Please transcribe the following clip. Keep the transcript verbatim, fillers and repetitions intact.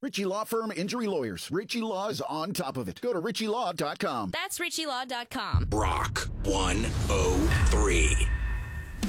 Ritchie Law Firm Injury Lawyers. Ritchie Law is on top of it. Go to ritchie law dot com. That's ritchie law dot com. Rock one oh three.